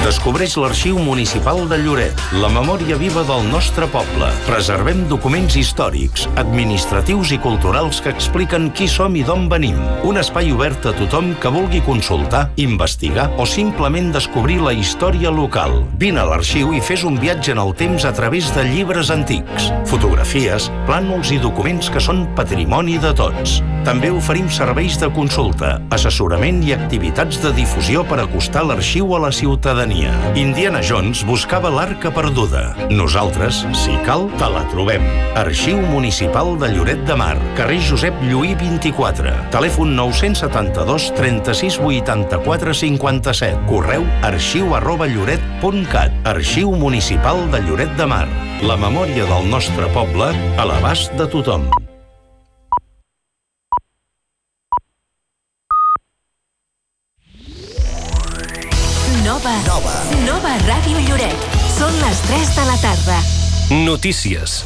Descobreix l'Arxiu Municipal de Lloret, la memòria viva del nostre poble. Preservem documents històrics, administratius i culturals que expliquen qui som i d'on venim. Un espai obert a tothom que vulgui consultar, investigar o simplement descobrir la història local. Vine a l'arxiu i fes un viatge en el temps a través de llibres antics, fotografies, plànols i documents que són patrimoni de tots. També oferim serveis de consulta, assessorament i activitats de difusió per acostar l'arxiu a la ciutadania. Indiana Jones buscava l'arca perduda. Nosaltres, si cal, te la trobem. Arxiu Municipal de Lloret de Mar, carrer Josep Lluí 24, telèfon 972 36 84 57, correu arxiu@lloret.cat. Arxiu Municipal de Lloret de Mar, la memòria del nostre poble a l'abast de tothom. Nova Ràdio Lloret. Són les 3 de la tarda. Notícies.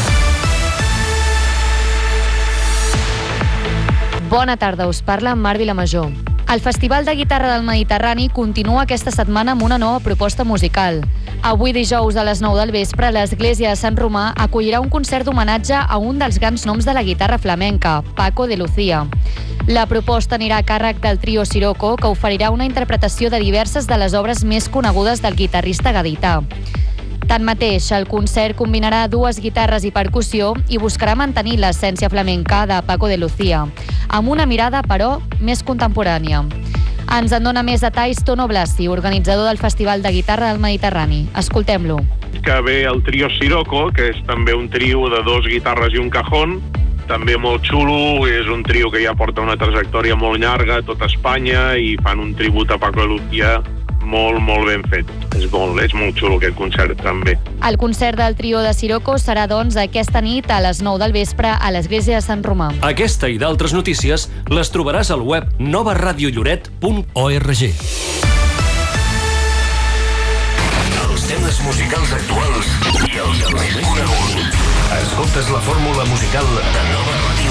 Bona tarda, us parla Mar Vilamajor. El Festival de Guitarra del Mediterrani continua aquesta setmana amb una nova proposta musical. Avui dijous a les 9 del vespre, l'Església de Sant Romà acollirà un concert d'homenatge a un dels grans noms de la guitarra flamenca, Paco de Lucía. La proposta anirà a càrrec del trio Sirocco, que oferirà una interpretació de diverses de les obres més conegudes del guitarrista gadità. Tanmateix, el concert combinarà dues guitarres i percussió i buscarà mantenir l'essència flamenca de Paco de Lucía, amb una mirada, però, més contemporània. Ens en dona més detalls Tono Blasi, organitzador del Festival de Guitarra del Mediterrani. Escoltem-lo. Que ve el trio Sirocco, que és també un trio de dos guitarres i un cajón, també molt xulo, és un trio que ja porta una trajectòria molt llarga a tota Espanya i fan un tribut a Paco de Lucía molt ben fet. És molt xulo aquest concert també. El concert del trio de Sirocco serà, doncs, aquesta nit a les 9 del vespre a l'Església de Sant Romà. Aquesta i d'altres notícies les trobaràs al web novaradiolloret.org. Els temes musicals actuals i els més coneguts. Escoltes la fórmula musical de Nova Ràdio.